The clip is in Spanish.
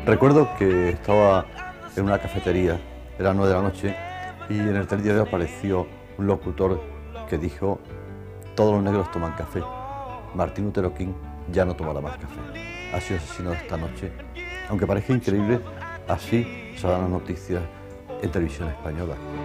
Recuerdo que estaba en una cafetería, era 9 de la noche, y en el telediario apareció un locutor que dijo: todos los negros toman café, Martin Luther King ya no tomará más café. Ha sido asesinado esta noche. Aunque parezca increíble, así se dan las noticias en televisión española.